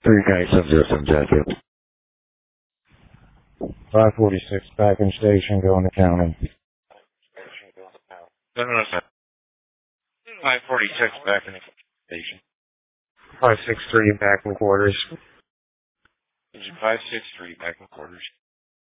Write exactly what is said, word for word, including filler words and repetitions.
Three nine seven zero seven Jacket. five forty-six back in station, going to county. No, no, no, sir. five forty-six back in the station. five six three back in quarters. five six three back in quarters.